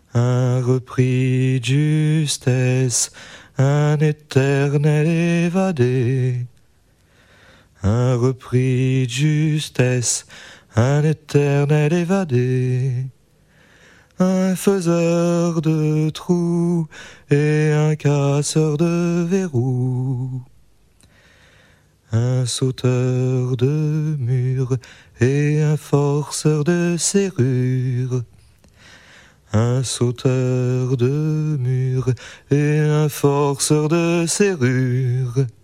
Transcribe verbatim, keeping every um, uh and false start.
un repris de justesse, un éternel évadé. Un repris de justesse, un éternel évadé. Un faiseur de trous et un casseur de verrous. Un sauteur de murs et un forceur de serrures. Un sauteur de murs et un forceur de serrures.